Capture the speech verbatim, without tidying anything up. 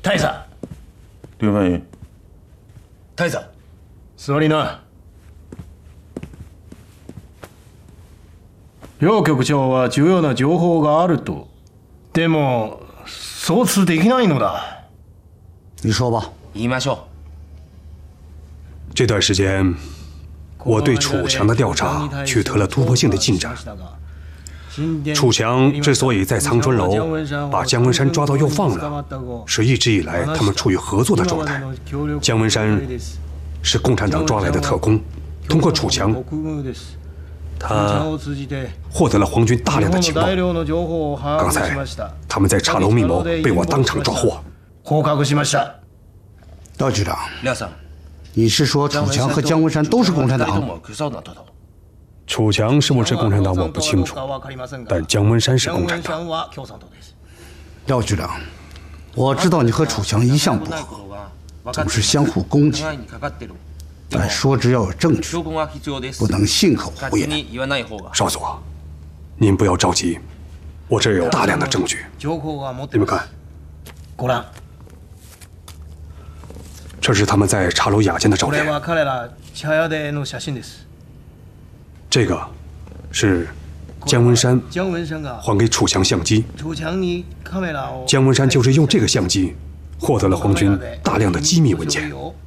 大佐。 刘翻译。 大佐，座りな。両局長は重要な情報があると。でも送通できないのだ。 你说吧。 言いましょう。 这段时间，我对楚强的调查取得了突破性的进展。楚强之所以在藏春楼把姜文山抓到又放了，是一直以来他们处于合作的状态。姜文山是共产党抓来的特工，通过楚强，他获得了皇军大量的情报。刚才他们在茶楼密谋，被我当场抓获。 赵局长， 廖さん。 你是说楚强和姜文山都是共产党？ 楚强是不是共产党我不清楚，但姜文山是共产党。 廖局长，我知道你和楚强一向不和，总是相互攻击，但说之要有证据，不能信口胡言。 少佐，您不要着急，我这儿有大量的证据，你们看。这是他们在茶楼雅间的照片。这个是姜文山还给楚强相机。姜文山就是用这个相机获得了皇军大量的机密文件。